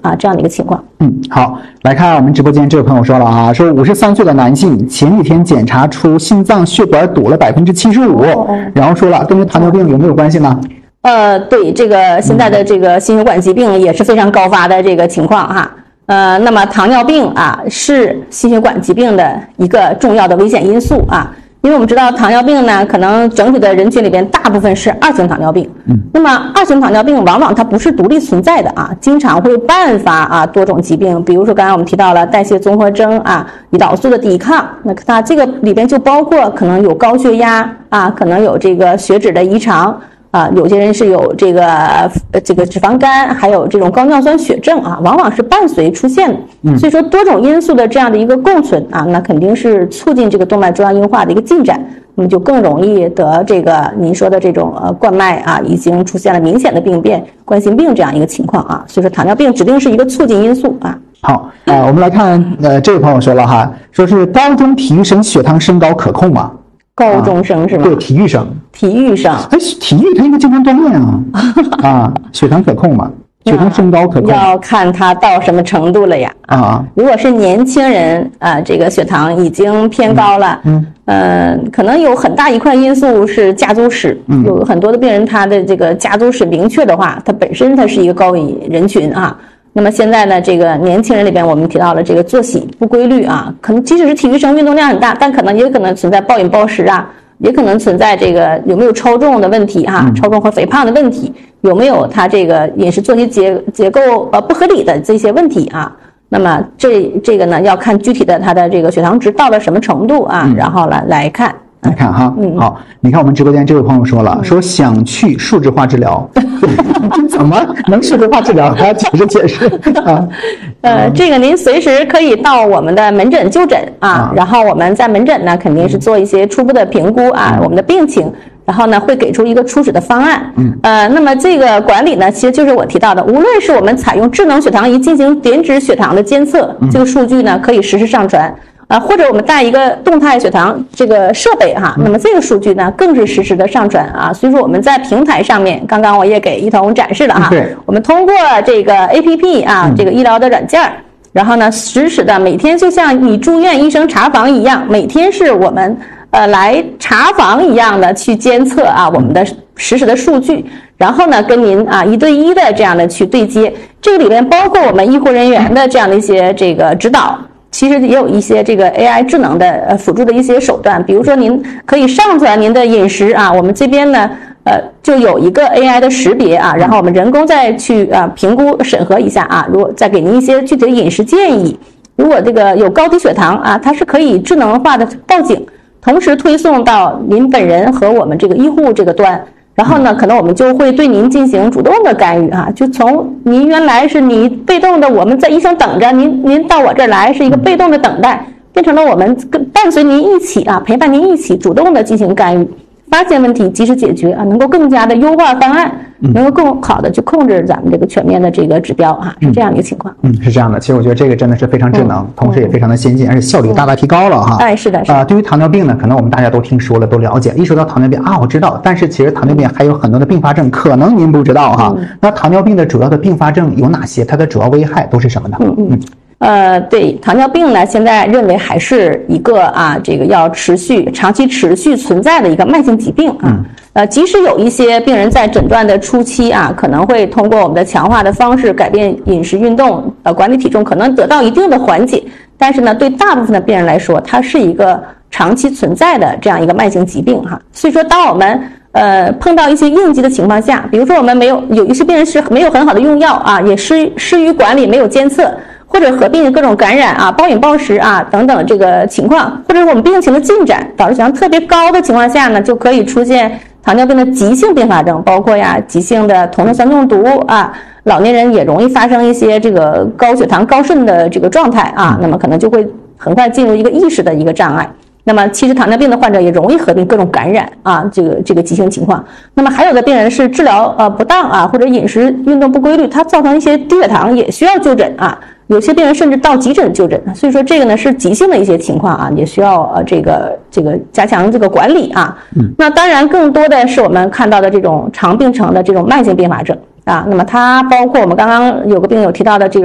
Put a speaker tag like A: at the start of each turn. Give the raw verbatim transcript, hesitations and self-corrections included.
A: 啊这样的一个情况。
B: 嗯，好，来看我们直播间这位朋友说了啊，说五十三岁的男性前几天检查出心脏血管堵了百分之七十五，然后说了跟糖尿病有没有关系呢？
A: 呃，对，这个现在的这个心血管疾病也是非常高发的这个情况哈。呃，那么糖尿病啊是心血管疾病的一个重要的危险因素啊。因为我们知道糖尿病呢，可能整体的人群里边大部分是二型糖尿病。嗯，那么二型糖尿病往往它不是独立存在的啊，经常会伴发啊多种疾病，比如说刚才我们提到了代谢综合征啊，胰岛素的抵抗，那它这个里边就包括可能有高血压啊，可能有这个血脂的异常。啊，有些人是有这个呃这个脂肪肝，还有这种高尿酸血症啊，往往是伴随出现的。嗯，所以说多种因素的这样的一个共存啊，那肯定是促进这个动脉粥样硬化的一个进展，那么就更容易得这个您说的这种呃冠脉啊，已经出现了明显的病变，冠心病这样一个情况啊。所以说糖尿病指定是一个促进因素啊。
B: 好，呃，我们来看呃这位朋友说了哈，说是高中体育生血糖升高可控吗？
A: 高中生是吗？
B: 对，体育生。
A: 体育生，
B: 哎，体育他应该经常锻炼啊，啊，血糖可控嘛？血糖升高可控，
A: 要看他到什么程度了呀。啊，如果是年轻人啊，这个血糖已经偏高了，嗯，呃，可能有很大一块因素是家族史，嗯，有很多的病人他的这个家族史明确的话，他本身他是一个高危人群啊。那么现在呢，这个年轻人里边，我们提到了这个作息不规律啊，可能即使是体育生运动量很大，但可能也可能存在暴饮暴食啊，也可能存在这个有没有超重的问题哈、啊，超重和肥胖的问题，有没有他这个饮食作息结结构呃不合理的这些问题啊。那么这这个呢，要看具体的他的这个血糖值到了什么程度啊，嗯、然后来来看。
B: 来看哈，嗯，好，你看我们直播间这位朋友说了，说想去数字化治疗，这怎么能数字化治疗？还要解释解释啊。
A: 呃，这个您随时可以到我们的门诊就诊啊，啊然后我们在门诊呢肯定是做一些初步的评估啊，嗯、我们的病情，然后呢会给出一个初始的方案。嗯，呃，那么这个管理呢，其实就是我提到的，无论是我们采用智能血糖仪进行点脂血糖的监测，嗯、这个数据呢可以实时上传。啊，或者我们带一个动态血糖这个设备哈，那么这个数据呢更是实时的上传啊。所以说我们在平台上面，刚刚我也给一彤展示了哈，对，我们通过这个 A P P 啊，这个医疗的软件，然后呢实时的每天就像你住院医生查房一样，每天是我们呃来查房一样的去监测啊我们的实时的数据，然后呢跟您啊一对一的这样的去对接，这个里面包括我们医护人员的这样的一些这个指导。其实也有一些这个 A I 智能的呃辅助的一些手段，比如说您可以上传您的饮食啊，我们这边呢呃就有一个 A I 的识别啊，然后我们人工再去啊评估审核一下啊，如果再给您一些具体的饮食建议，如果这个有高低血糖啊，它是可以智能化的报警，同时推送到您本人和我们这个医护这个端。然后呢，可能我们就会对您进行主动的干预啊，就从您原来是你被动的，我们在医生等着您，您到我这儿来是一个被动的等待，变成了我们跟伴随您一起啊，陪伴您一起主动的进行干预，发现问题及时解决啊，能够更加的优化方案，能够更好的去控制咱们这个全面的这个指标啊，是这样一个情况。
B: 嗯，是这样的。其实我觉得这个真的是非常智能，嗯、同时也非常的先进，而且效率大大提高了哈。
A: 哎，是的，是的。
B: 啊、呃，对于糖尿病呢，可能我们大家都听说了，都了解。一说到糖尿病啊，我知道，但是其实糖尿病还有很多的并发症，可能您不知道哈。嗯、那糖尿病的主要的并发症有哪些？它的主要危害都是什么呢？
A: 嗯嗯。呃，对，糖尿病呢，现在认为还是一个啊，这个要持续、长期持续存在的一个慢性疾病啊。嗯、呃，即使有一些病人在诊断的初期啊，可能会通过我们的强化的方式改变饮食、运动，呃，管理体重，可能得到一定的缓解。但是呢，对大部分的病人来说，它是一个长期存在的这样一个慢性疾病哈。所以说，当我们呃碰到一些应激的情况下，比如说我们没有有一些病人是没有很好的用药啊，也失失于管理，没有监测。或者合并各种感染啊、暴饮暴食啊等等这个情况，或者是我们病情的进展导致血糖特别高的情况下呢，就可以出现糖尿病的急性并发症，包括呀急性的酮酸中毒啊，老年人也容易发生一些这个高血糖、高渗的这个状态啊，那么可能就会很快进入一个意识的一个障碍。那么其实糖尿病的患者也容易合并各种感染啊，这个这个急性情况。那么还有的病人是治疗呃不当啊，或者饮食运动不规律，它造成一些低血糖，也需要就诊啊。有些病人甚至到急诊就诊，所以说这个呢是急性的一些情况啊，也需要呃这个这个加强这个管理啊。嗯，那当然更多的是我们看到的这种长病程的这种慢性并发症啊，那么它包括我们刚刚有个病友提到的这种。